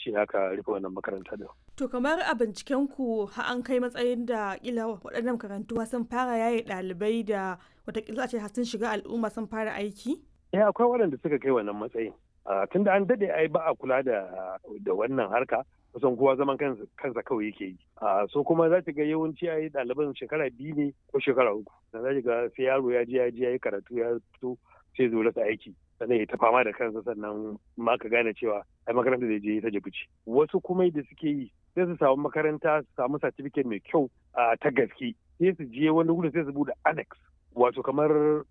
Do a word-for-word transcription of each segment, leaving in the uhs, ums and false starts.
shi aka rufe wannan makaranta da. To kamar a binciken ku har an kai matsayin da kila waɗannan makarantu sun fara yaye ɗalibai da watakila ce sun shiga al'umma sun fara aiki? Eh akwai waɗanda suka kai wannan matsayin. Tunda an daɗe ai ba a kula da da wannan harka kusan kowa zaman kansa kawai yake yi. So kuma za ta ga yawanci ai ɗaliban shekara biyu ne ko shekara uku. Da za ga sai yaro ya je ya je ya yi karatu ya fito sai zo rasa aiki. Sannan ya ta fama da kansa sannan ma ka gane cewa ai makaranta da je ta jibuci. Wasu kuma da suke yi sai su samu makaranta su samu certificate mai kyau ta gaske sai su je wani wuri sai su bude annex wato kamar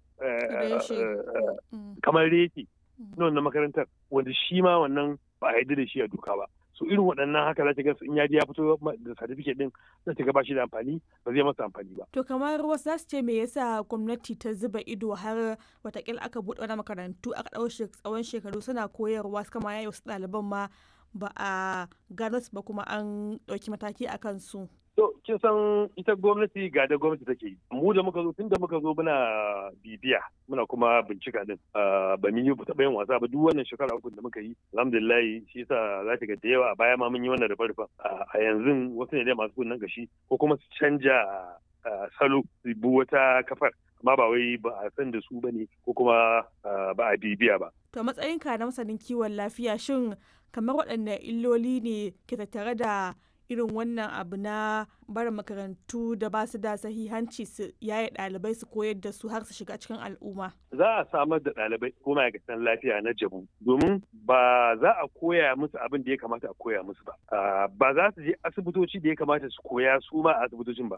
kamar reki na wannan makarantar wanda shi ma wannan ba a yarda da shi a doka ba. So irin waɗannan haka za ta ga in ya je ya fito da certificate din za ta ga ba shi da amfani ba zai masa amfani ba. To kamar wasu za su ce me yasa gwamnati ta zuba ido har watakila aka buɗe wani makarantu aka ɗau tsawon shekaru suna koyarwa suka ma yayi wasu ɗaliban ma ba a gano su ba kuma an ɗauki mataki a kansu. To kin san ita gwamnati ga da gwamnati take yi. Mu da muka zo tun da muka zo muna bibiya muna kuma bincika din. Ba mu yi taɓa yin wasa ba duk wannan shekara uku da muka yi. Alhamdulillah shi yasa za ta ga da yawa a baya ma mun yi wannan rufe-rufen. A yanzu wasu ne dai masu kunnen gashi ko kuma su canja salo su bi wata kafar. Amma ba wai ba a san da su bane ko kuma ba a bibiya ba. To matsayinka na masanin kiwon lafiya shin kamar waɗanne illoli ne ke tattare da irin wannan abu na barin makarantu da ba su da sahihanci su yaye ɗalibai su koyar da su har su shiga cikin al'umma. Za a samar da ɗalibai ko ma'aikatan lafiya na jabu domin ba za a koya musu abin da ya kamata a koya musu ba. Ba za su je asibitoci da ya kamata su koya su ma a asibitocin ba.